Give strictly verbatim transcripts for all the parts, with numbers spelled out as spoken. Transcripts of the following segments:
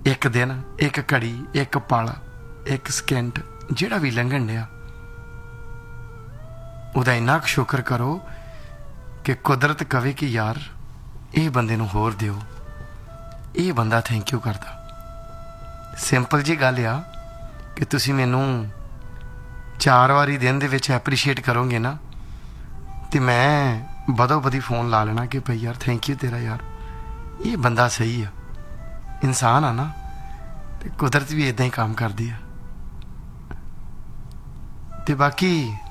एक दिन, एक घड़ी, एक पल, एक सकेंड जिहड़ा भी लंघन डिया उहदा इन्ना क शुक्र करो कि कुदरत कहे कि यार ये बंदे नूं होर दिओ, ये बंदा थैंक यू करदा। सिंपल जी गल आ कि तुसीं मैनूं चार वारी दिन दे विच एप्रीशिएट करोगे ना तो मैं बदो बदी फोन ला लेना कि भाई यार थैंक यू तेरा, यार ये बंदा सही है, इंसान आ ना, तो कुदरत भी इदां ही काम करती है। तो बाकी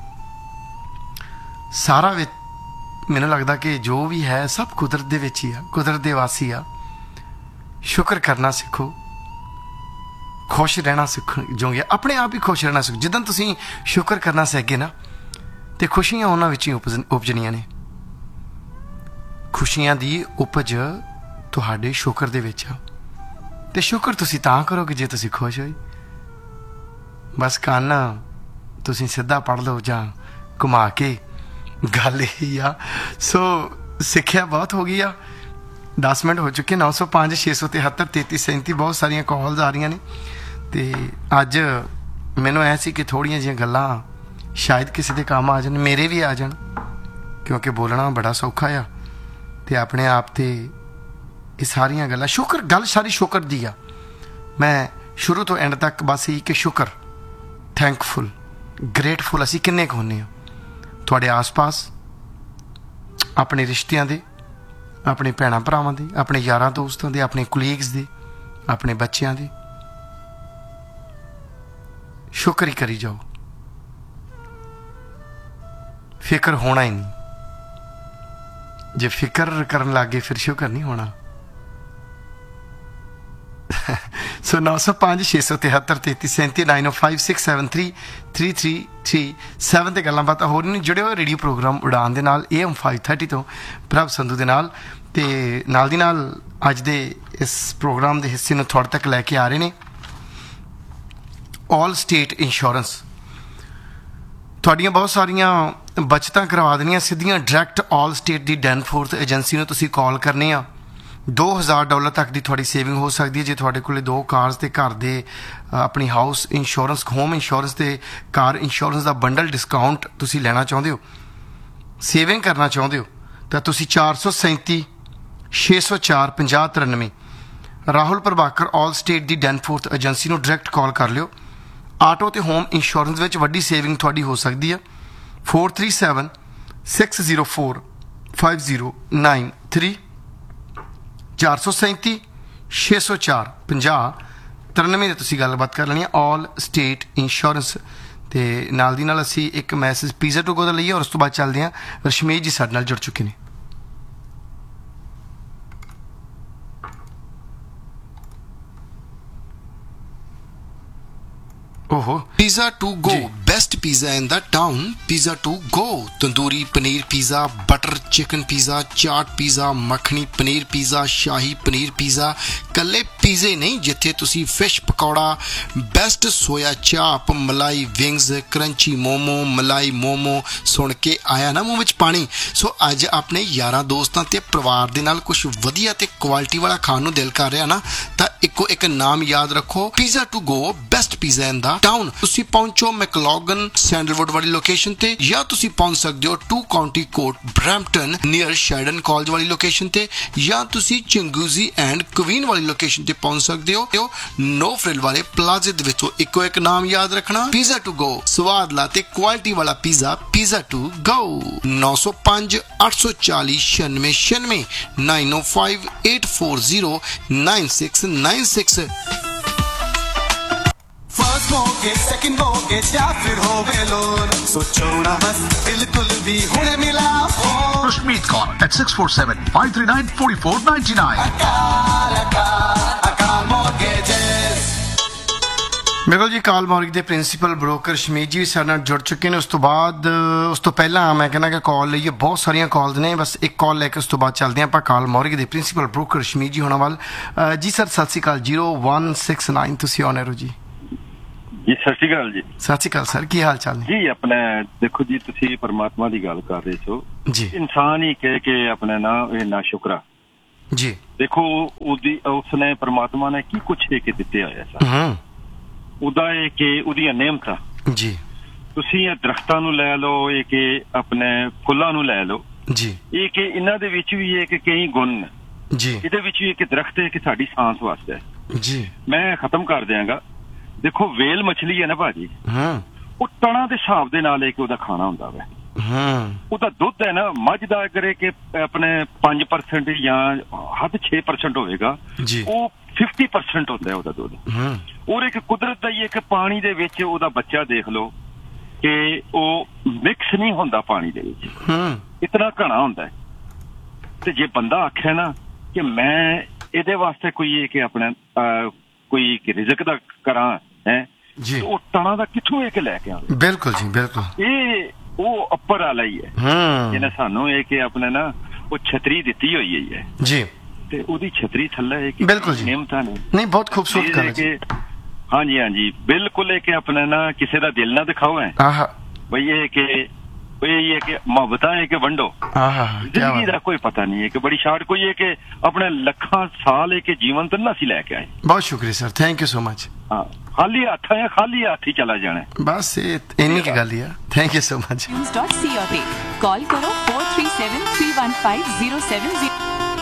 सारा मैनूं लगदा कि जो भी है सब कुदरत दे विच ही आ, कुदरत दे वासी आ। शुक्र करना सीखो, खुश रहना सीख जोगे, अपने आप ही खुश रहना सीखो। जिद्दां तुसीं शुक्र करना सीखगे ना तो खुशियां उन्हां विच ही उपज उपजनियां ने। खुशियां दी उपज तुहाडे शुक्र दे विच आ। ते शुक्र तुसीं तां करोगे जे तुसीं खुश होए। बस कन्न तुसीं सीधा पढ़ लो जां घुमा के, गल यही आ। सो सिक्ख्या बहुत हो गई आ। दस मिनट हो चुके, नौ सौ पाँच छे सौ तिहत्तर तेती सैंती बहुत सारिया कॉल्स आ रही ने। तो अज मैनू ऐ सी कि थोड़िया जिहियां गल्लां शायद किसी के काम आ जान, मेरे भी आ जान, क्योंकि बोलना बड़ा सौखा आ। तो अपने आप ते ये सारिया गल्लां शुक्र, गल सारी शुक्र दी आ। मैं शुरू तो एंड तक बस यही कि शुक्र, थैंकफुल, ग्रेटफुल असी किन्ने क होने थोड़े आस पास, अपने रिश्तियां दे, अपने भैणां भरावां दे, अपने यारां दोस्तां दे, अपने कुलीग्स दे, अपने बच्चों दे। शुक्र ही करी जाओ, फिक्र होना ही नहीं। जे फिक्र करन लग गए फिर शुक्र नहीं होना। सो नौ सौ पाँच छे सौ तिहत्तर तेती सैंती नाइन ओ five six seven three three three three seven ते गल्लां बातां हो रही जुड़े हुए रेडियो प्रोग्राम उड़ान दे नाल ए एम फाइव थर्टी तो प्रभ संधू दे नाल। ते नाल दी नाल अज दे इस प्रोग्राम दे हिस्से नूं थोड़े तक लैके आ रहे ने ऑल स्टेट इंश्योरेंस। थोड़ियां बहुत सारियां बचतां करवा देनियां सीधियां डायरैक्ट ऑल स्टेट दी डैनफोर्थ एजेंसी नूं तुसीं कॉल करनी आ। दो हज़ार डॉलर तक की थोड़ी सेविंग हो सकती है जे थोड़े कोले दो कार्स ते घर दे अपनी हाउस इंश्योरेंस, होम इंश्योरेंस ते कार इंश्योरेंस का बंडल डिस्काउंट तुसीं लेना चाहुंदे हो, सेविंग करना चाहुंदे हो, तो तुसीं चार सौ सैंती छे सौ चार पंजाह तिरानवे राहुल प्रभाकर ऑल स्टेट दी डैनफोर्थ एजेंसी नूं डायरैक्ट कॉल कर लियो। आटो ते होम इंश्योरेंस विच वड्डी सेविंग थोड़ी हो सकती है। Four three seven six zero four five zero nine three चार सौ सैंती छे सौ चार पंजाह तिरानवे की तुसीं गलबात कर लेनी ऑल स्टेट इंश्योरेंस। तो नाल दी नाल असीं एक मैसेज पीज़ा टू गो दा लईए और उस तो बाद चलदे हां। रशमेश जी साडे नाल जुड़ चुके हैं। ओहो pizza to go, best pizza in the town. Pizza to go, tandoori paneer pizza, butter chicken pizza, chaat pizza, makhani paneer pizza, shahi paneer pizza. कल्ले पिज़्ज़े नहीं जिथे तुसी फिश पकौड़ा, बेस्ट सोया चाप, मलाई विंग्स, क्रंची मोमो, मलाई मोमो सुन के आया ना मूँह विच पानी। सो अज अपने यारां दोस्तां ते परिवार दे नाल कुछ वधिया ते क्वालिटी वाला खाण नूं दिल कर रहा ना, तां इक्को एक नाम याद रखो, pizza to go, best pizza in the town. तुसी पहुंचो मैकलॉगन सैंडलवुड वाली लोकेशन ते, या तुसी पहुंच सकते हो to county court Brampton near शेडन college वाली लोकेशन ते, या तुसी चिंगूजी एंड क्वीन वाली लोकेशन ते पहुंच सकते हो नो फ्रिल वाले प्लाजे दे विचों। इको एक नाम याद रखना, पिज़्ज़ा टू गो, स्वाद ला ते क्वालिटी वाला पिज़्ज़ा, पिज़्ज़ा टू गो। नौ सौ पाँच आठ सौ चालीस छियानवे छियानवे नाइन ओ five eight four zero nine six nine six. First mortgage, second mortgage या फिर होवे लोन, सोचो ना बस बिल्कुल भी होने मिला phone. Rashmeet call at six four seven five three nine four four nine nine. अकाल अकाल अकाल मोर्गेजेस। मेरे जी काल मॉर्गेज के प्रिंसीपल ब्रोकर रशमीत जी भी साडे नाल जुड़ चुके हैं। उस तो बाद उस तो पहला मैं कहना कि कॉल लईए, बहुत सारिया कॉल्स ने, बस एक कॉल लैके उस तो बाद चलते हैं आप काल मॉर्गेज के प्रिंसीपल ब्रोकर रशमीत जी होने वाल। जी सर सत श्री अकाल। जीरो वन सिक्स नाइन तुसीं ऑन एयर हो जी। जी सत श्री अकाल जी। सत श्री अकाल सर, की हाल चाल ने जी? अपने देखो जी, तुसी परमात्मा की गल कर रहे हो जी, इंसान ही कह के अपने ना ना शुक्रा जी ਦੇਖੋ ਉਹਦੀ ਉਸਨੇ ਪ੍ਰਮਾਤਮਾ ਨੇ ਕੀ ਕੁਛ ਦੇ ਕੇ ਦਿੱਤੇ ਹੋਇਆ ਸਰ ਹੂੰ ਉਹਦਾ ਇਹ ਕਿ ਉਹਦੀਆਂ ਨਿਯਮਤਾਂ ਜੀ ਤੁਸੀਂ ਇਹ ਦਰਖਤਾਂ ਨੂੰ ਲੈ ਲਓ ਇਹ ਕਿ ਆਪਣੇ ਫੁੱਲਾਂ ਨੂੰ ਲੈ ਲਓ ਜੀ ਇਹ ਕਿ ਇਹਨਾਂ ਦੇ ਵਿੱਚ ਵੀ ਇਹ ਕਿ ਕਈ ਗੁਣ ਨੇ ਜੀ ਇਹਦੇ ਵਿੱਚ ਵੀ ਇੱਕ ਦਰਖਤ ਹੈ ਕਿ ਸਾਡੀ ਸਾਂਸ ਵਾਸਤੇ ਹੈ। ਜੀ ਮੈਂ ਖਤਮ ਕਰ ਦਿਆਂਗਾ। ਦੇਖੋ ਵੇਲ ਮੱਛਲੀ ਹੈ ਨਾ ਭਾਜੀ ਹੂੰ ਉਹ ਟਣਾ ਦੇ ਹਿਸਾਬ ਦੇ ਨਾਲ ਇਹ ਕਿ ਉਹਦਾ ਖਾਣਾ ਹੁੰਦਾ ਵਾ ਹੂੰ ਉਹਦਾ ਦੁੱਧ ਹੈ ਨਾ ਮੱਝ ਦਾ ਕਰੇ ਕਿ ਆਪਣੇ ਪੰਜ ਪਰਸੈਂਟ ਜਾਂ ਹੱਦ ਛੇ ਪਰਸੈਂਟ ਹੋਵੇਗਾ ਜੀ ਉਹ ਫਿਫਟੀ ਪਰਸੈਂਟ ਹੁੰਦਾ ਹੈ ਉਹਦਾ ਦੁੱਧ ਹੂੰ ਔਰ ਇੱਕ ਕੁਦਰਤ ਦਾ ਹੀ ਇੱਕ ਪਾਣੀ ਦੇ ਵਿੱਚ ਉਹਦਾ ਬੱਚਾ ਦੇਖ ਲਓ ਕਿ ਉਹ ਮਿਕਸ ਨਹੀਂ ਹੁੰਦਾ ਪਾਣੀ ਦੇ ਵਿੱਚ ਹੂੰ ਇਤਨਾ ਘਣਾ ਹੁੰਦਾ ਹੈ। ਤੇ ਜੇ ਬੰਦਾ ਆਖੇ ਨਾ ਕਿ ਮੈਂ ਇਹਦੇ ਵਾਸਤੇ ਕੋਈ ਇਹ ਕਿ ਆਪਣਾ ਅਹ, ਕੋਈ ਰਿਜ਼ਕ ਦਾ ਕਰਾਂ ਹੈ ਜੀ ਉਹ ਟਣਾ ਦਾ ਕਿੱਥੋਂ ਇਹ ਕਿ ਲੈ ਕੇ ਆਵੇ ਬਿਲਕੁਲ ਜੀ ਬਿਲਕੁਲ ਇਹ ਉਹ ਉੱਪਰ ਵਾਲਾ ਹੀ ਹੈ ਹੂੰ ਜਿਹਨੇ ਸਾਨੂੰ ਇਹ ਕਿ ਆਪਣੇ ਨਾ ਉਹ ਛਤਰੀ ਦਿੱਤੀ ਹੋਈ ਹੈ ਜੀ ਤੇ ਉਹਦੀ ਛਤਰੀ ਥੱਲੇ ਇਹ ਕਿ ਬਿਲਕੁਲ ਜੀ। ਨਿਯਮਤਾਂ ਨੇ ਨਹੀਂ ਬਹੁਤ ਖੂਬਸੂਰਤ ਇਹ ਗੱਲ ਹੈ ਜੀ ਕਿ ਹਾਂਜੀ ਹਾਂਜੀ ਬਿਲਕੁਲ ਇਹ ਕਿ ਆਪਣਾ ਨਾ ਕਿਸੇ ਦਾ ਦਿਲ ਨਾ ਦਿਖਾਓ ਹੈ ਆਹਾ ਬਈ ਇਹ ਕਿ ਇਹ ਹੈ ਕਿ ਮੁਹੱਬਤਾਂ ਹੈ ਕਿ ਵੰਡੋ ਆਹਾ ਕੀ ਜ਼ਿੰਦਗੀ ਦਾ ਬਾਤ ਕੋਈ ਪਤਾ ਨਹੀਂ ਹੈ ਕਿ ਬੜੀ ਸ਼ਾਰਟ ਕੋਈ ਹੈ ਕਿ ਆਪਣੇ ਲੱਖਾਂ ਸਾਲ ਹੈ ਕਿ ਜੀਵਨ ਤਾਂ ਨਾ ਅਸੀਂ ਲੈ ਕੇ ਆਏ ਬਹੁਤ ਸ਼ੁਕਰੀਆ sir thank you so much ਹਾਂ ਖਾਲੀ ਹੱਥ ਹੈ ਖਾਲੀ ਹੱਥ ਹੀ ਚਲਾ ਜਾਣਾ ਹੈ। ਬਸ ਇਹ ਇੰਨੀ ਕੀ ਗੱਲ ਹੀ ਆ thank you so much news dot co ਤੇ ਕਾਲ ਕਰੋ four three seven three one five zero seven zero